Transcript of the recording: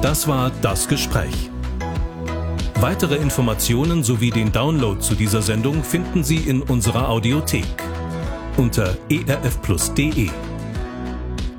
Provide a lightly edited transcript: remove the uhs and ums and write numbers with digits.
Das war Das Gespräch. Weitere Informationen sowie den Download zu dieser Sendung finden Sie in unserer Audiothek unter erfplus.de.